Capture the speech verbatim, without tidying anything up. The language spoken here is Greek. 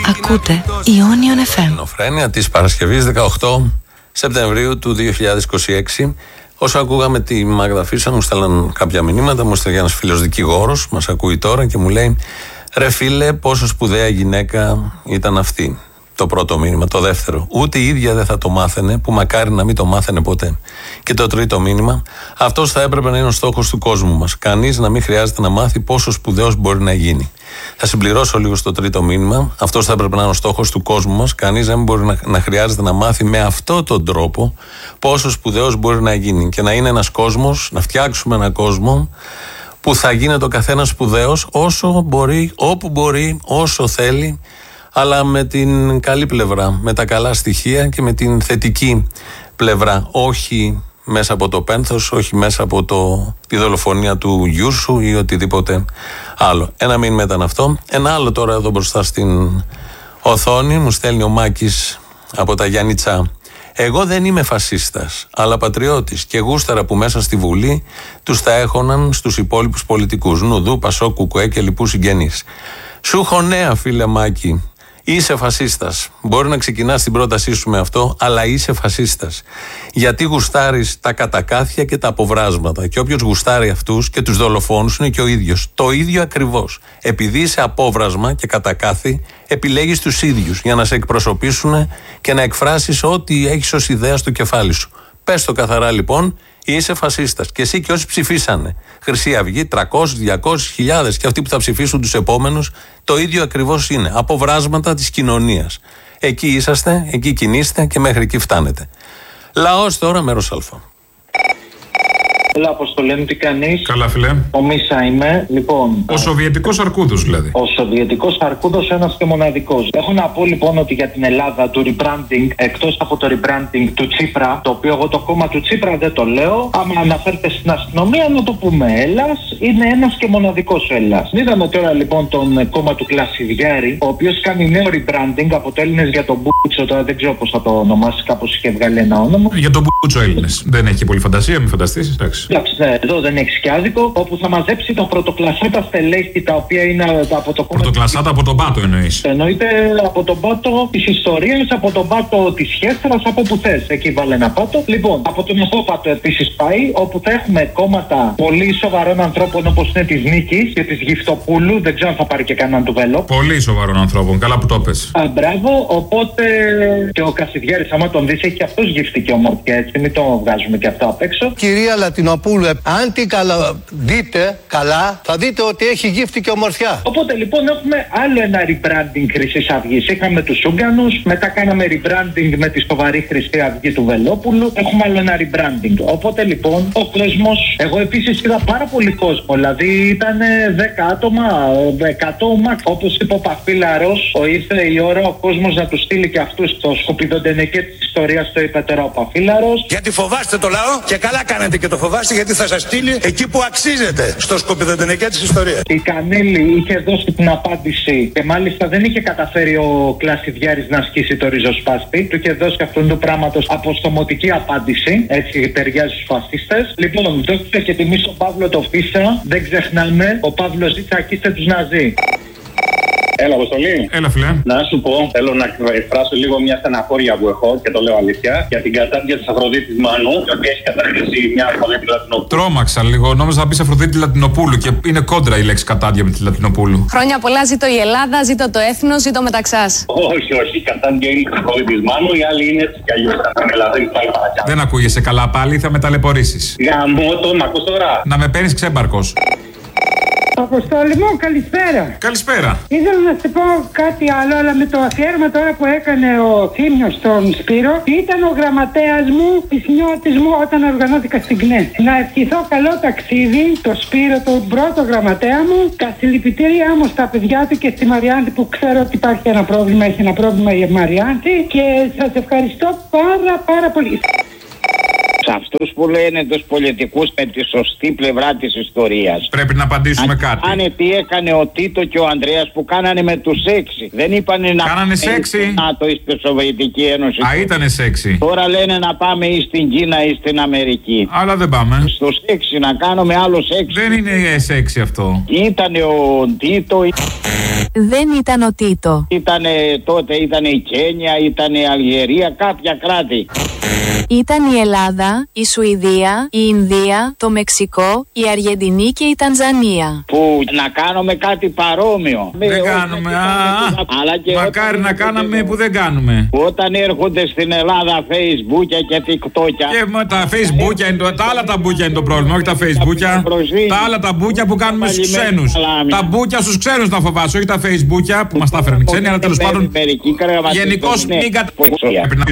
Ακούτε Ionion εφ εμ. Φρένια της Παρασκευής δεκαοκτώ Σεπτεμβρίου του δύο χιλιάδες είκοσι έξι. Όσο ακούγαμε τη Μάγδα Φίσα, μου στέλναν κάποια μηνύματα. Μου στέλνει ένας φίλος δικηγόρος, μας ακούει τώρα και μου λέει: ρε φίλε, πόσο σπουδαία γυναίκα ήταν αυτή. Το πρώτο μήνυμα. Το δεύτερο, ούτε η ίδια δεν θα το μάθαινε, που μακάρι να μην το μάθαινε ποτέ. Και το τρίτο μήνυμα, αυτός θα έπρεπε να είναι ο στόχος του κόσμου μας. Κανείς να μην χρειάζεται να μάθει πόσο σπουδαίος μπορεί να γίνει. Θα συμπληρώσω λίγο στο τρίτο μήνυμα. Αυτός θα έπρεπε να είναι ο στόχος του κόσμου μας. Κανείς να μην μπορεί να, να χρειάζεται να μάθει με αυτόν τον τρόπο πόσο σπουδαίος μπορεί να γίνει. Και να είναι ένας κόσμος, να φτιάξουμε έναν κόσμο που θα γίνεται ο καθένας σπουδαίος όσο μπορεί, όπου μπορεί, όσο θέλει, αλλά με την καλή πλευρά, με τα καλά στοιχεία και με την θετική πλευρά. Όχι μέσα από το πένθος, όχι μέσα από το, τη δολοφονία του γιού σου ή οτιδήποτε άλλο. Ένα μήνυμα ήταν αυτό. Ένα άλλο τώρα εδώ μπροστά στην οθόνη μου στέλνει ο Μάκης από τα Γιάννητσά. Εγώ δεν είμαι φασίστας, αλλά πατριώτης και γούσταρα που μέσα στη Βουλή τους τα έχωναν στους υπόλοιπους πολιτικούς. Νουδού, Πασό, Κουκουέ και λοιπούς συγγενείς. Σου έχω νέα, φίλε Μάκη. Είσαι φασίστας. Μπορεί να ξεκινάς την πρότασή σου με αυτό, αλλά είσαι φασίστας. Γιατί γουστάρεις τα κατακάθια και τα αποβράσματα. Και όποιος γουστάρει αυτούς και τους δολοφόνους είναι και ο ίδιος. Το ίδιο ακριβώς. Επειδή είσαι απόβρασμα και κατακάθι, επιλέγεις τους ίδιους για να σε εκπροσωπήσουν και να εκφράσεις ό,τι έχεις ως ιδέα στο κεφάλι σου. Πες το καθαρά λοιπόν. Είσαι φασίστας. Και εσύ και όσοι ψηφίσανε. Χρυσή Αυγή, τριακόσιες, διακόσιες χιλιάδες και αυτοί που θα ψηφίσουν τους επόμενους, το ίδιο ακριβώς είναι. Αποβράσματα της κοινωνίας. Εκεί είσαστε, εκεί κινείστε και μέχρι εκεί φτάνετε. Λαός τώρα, μέρος Α. Έλα, Αποστολέ μου, τι κάνεις? Καλά, φιλέ. Ο Μίσα είμαι. Λοιπόν. Ο Σοβιετικός Αρκούδος, δηλαδή. Ο Σοβιετικός Αρκούδος, ένας και μοναδικός. Έχω να πω λοιπόν ότι για την Ελλάδα, του rebranding, εκτός από το rebranding του Τσίπρα, το οποίο εγώ το κόμμα του Τσίπρα δεν το λέω, άμα αναφέρεται στην αστυνομία, να το πούμε Έλλας, είναι ένας και μοναδικός Έλλας. Είδαμε τώρα λοιπόν τον κόμμα του Κλασιδιάρη, ο οποίος κάνει νέο rebranding από το Έλληνες για τον Μπούτσο, τώρα δεν ξέρω πώς θα το ονομάσει, κάπως είχε βγάλει ένα όνομα. Για τον Μπούτσο Έλληνες. Δεν έχει πολύ φαντασία, μην φανταστείς, εντάξει. Εντάξει, εδώ δεν έχει και άδικο, όπου θα μαζέψει τα πρωτοκλασσάτα στελέχη τα οποία είναι από το κόμμα. Πρωτοκλασσάτα από τον Πάτο εννοείς? Εννοείται από τον Πάτο της ιστορίας, από τον Πάτο της Χέστρας, από όπου θες. Εκεί βάλε ένα Πάτο. Λοιπόν, από τον Απόπατο επίσης πάει, όπου θα έχουμε κόμματα πολύ σοβαρών ανθρώπων όπως είναι της Νίκης και της Γυφτοπούλου. Δεν ξέρω αν θα πάρει και κανέναν του Βέλο. Πολύ σοβαρών ανθρώπων, καλά που το πες. Α, μπράβο, οπότε και ο Κασιδιάρης, άμα τον δεις, έχει και αυτός γυφτή και ομορφιά, έτσι. Μην το βγάζουμε και αυτό απ' έξω. Κυρία Λατινοπούλου, αν την καλα... δείτε καλά, θα δείτε ότι έχει γύφτη και ομορφιά. Οπότε λοιπόν έχουμε άλλο ένα rebranding Χρυσής Αυγής. Είχαμε τους Ούγκανους, μετά κάναμε rebranding με τη σοβαρή Χρυσή Αυγή του Βελόπουλου. Έχουμε άλλο ένα rebranding. Οπότε λοιπόν ο κόσμος, εγώ επίσης είδα πάρα πολύ κόσμο. Δηλαδή ήταν δέκα άτομα, εκατό max. Όπως είπε ο Παφίλαρος, ήρθε η ώρα ο κόσμος να του στείλει και αυτούς στο σκουπιδοντενεκέ της ιστορίας, το είπε τώρα ο Παφίλαρος. Γιατί φοβάστε το λαό και καλά κάνετε και το φοβάστε, γιατί θα σας στείλει εκεί που αξίζετε, στο σκουπιδοντενεκέ της ιστορίας. Η Κανέλη είχε δώσει την απάντηση και μάλιστα δεν είχε καταφέρει ο Κλασιδιάρης να ασκήσει το ριζοσπάστη. Του είχε δώσει αυτόν του πράγματος αποστομωτική απάντηση. Έτσι ταιριάζει στους φασίστες. Λοιπόν, δώστε και τιμή στον Παύλο το Φίσα. Δεν ξεχνάμε, ο Παύλος ζήτησε ακίστε τους Ναζί. Έλα, Αποστολή. Έλα, φιλέ. Να σου πω, θέλω να εκφράσω λίγο μια στεναχώρια που έχω και το λέω αλήθεια για την κατάδια της Αφροδίτης Μάνου, η οποία έχει καταργήσει μια Αφροδίτη Λατινοπούλου. Τρόμαξα λίγο, νόμιζα να πεις Αφροδίτη Λατινοπούλου και είναι κόντρα η λέξη κατάδια με τη Λατινοπούλου. Χρόνια πολλά, ζήτω η Ελλάδα, ζήτω το έθνος, ζήτω Μεταξάς. Όχι, όχι, η κατάδια είναι της Αφροδίτης Μάνου, οι άλλοι είναι έτσι κι αλλιώς. Δεν ακούγεσαι καλά πάλι, θα με ταλαιπωρήσεις. Γαμώ το, μ' ακούς τώρα. Να με παίρνεις ξέμπαρκος. Αποστόλη μου, καλησπέρα. Καλησπέρα. Ήθελα να σου πω κάτι άλλο, αλλά με το αφιέρωμα τώρα που έκανε ο Θήμιος στον Σπύρο, ήταν ο γραμματέας μου της νιώτης μου όταν οργανώθηκα στην ΚΝΕ. Να ευχηθώ καλό ταξίδι, το Σπύρο, τον πρώτο γραμματέα μου, τα συλληπιτήριά μου στα παιδιά του και στη Μαριάντη που ξέρω ότι υπάρχει ένα πρόβλημα, έχει ένα πρόβλημα η Μαριάντη και σας ευχαριστώ πάρα πάρα πολύ. Σε αυτούς που λένε τους πολιτικούς με τη σωστή πλευρά της ιστορίας. Πρέπει να απαντήσουμε Αν, κάτι. Άνε τι έκανε ο Τίτο και ο Ανδρέας που κάνανε με τους έξι. Δεν είπανε να κάνανε πάμε σεξι. στην ΝΑΤΟ ή στη Σοβιετική Ένωση. Α, ήτανε σεξι. Τώρα λένε να πάμε ή στην Κίνα ή στην Αμερική. Αλλά δεν πάμε. Στο σεξι να κάνουμε άλλο σεξι. Δεν είναι σεξι αυτό. Ήτανε ο Τίτο. Δεν ήταν ο Τίτο. Ήτανε τότε, ήτανε η Κένια, ήτανε η Αλγερία, κάποια κράτη. Ήταν η Ελλάδα, η Σουηδία, η Ινδία, το Μεξικό, η Αργεντινή και η Τανζανία. Που να κάνουμε κάτι παρόμοιο. Δεν κάνουμε. Α, μακάρι να κάναμε που δεν κάνουμε. Όταν έρχονται στην Ελλάδα Facebook και TikTok. Και με τα Facebook είναι το, τα άλλα τα μπούκια είναι το πρόβλημα, όχι τα Facebook. Τα άλλα τα μπούκια που κάνουμε στους ξένους. Τα μπούκια στους ξένους να φοβάσαι, όχι τα Facebook που μας τα έφεραν ξένοι, αλλά τέλος πάντων. Γενικώς μην κατα...